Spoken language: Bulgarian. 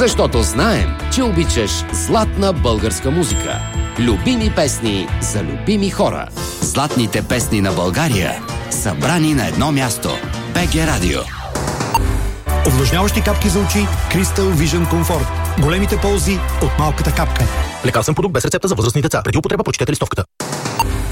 Защото знаем, че обичаш златна българска музика. Любими песни за любими хора. Златните песни на България, събрани на едно място. БГ Радио. Увлажняващи капки за очи Crystal Vision Comfort. Големите ползи от малката капка. Лекарствен продукт без рецепта за възрастни деца. Преди употреба прочетете листовката.